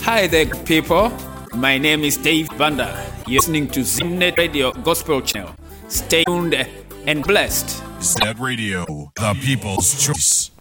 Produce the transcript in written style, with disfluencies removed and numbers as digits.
Hi there, people. My name is Dave Banda. You're listening to Znet Radio Gospel Channel. Stay tuned and blessed. Znet Radio, the people's choice.